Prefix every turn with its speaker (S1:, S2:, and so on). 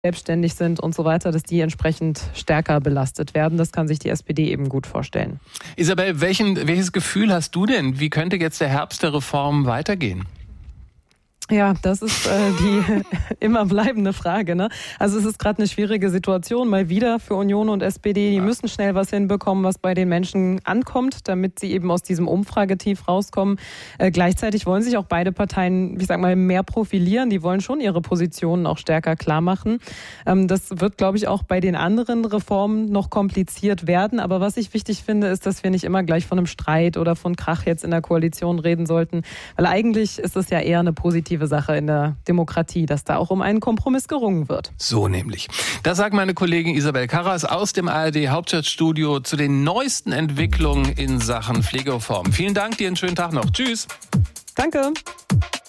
S1: selbstständig sind und so weiter, dass die entsprechend stärker belastet werden. Das kann sich die SPD eben gut vorstellen.
S2: Isabel, welches Gefühl hast du denn? Wie könnte jetzt der Herbst der Reform weitergehen?
S1: Ja, das ist die immer bleibende Frage, ne? Also es ist gerade eine schwierige Situation, mal wieder für Union und SPD. Die müssen schnell was hinbekommen, was bei den Menschen ankommt, damit sie eben aus diesem Umfragetief rauskommen. Gleichzeitig wollen sich auch beide Parteien, ich sag mal, mehr profilieren. Die wollen schon ihre Positionen auch stärker klar machen. Das wird, glaube ich, auch bei den anderen Reformen noch kompliziert werden. Aber was ich wichtig finde, ist, dass wir nicht immer gleich von einem Streit oder von Krach jetzt in der Koalition reden sollten. Weil eigentlich ist es ja eher eine positive Sache in der Demokratie, dass da auch um einen Kompromiss gerungen wird.
S2: So nämlich. Das sagt meine Kollegin Isabel Karras aus dem ARD-Hauptstadtstudio zu den neuesten Entwicklungen in Sachen Pflegereform. Vielen Dank, dir einen schönen Tag noch. Tschüss.
S1: Danke.